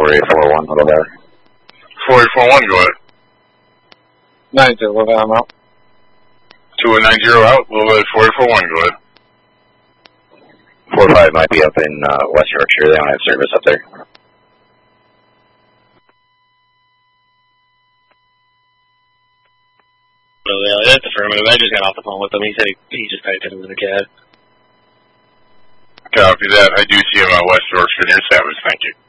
4841, little there. 4841, go ahead. 90, little there, I'm out. 2190 out, little bit 4841, go ahead. 45 might be up in West Yorkshire. They don't have service up there. That's affirmative. I just got off the phone with him. He said he just typed it into the cab. Copy that. I do see him on West Yorkshire near Savage. Thank you.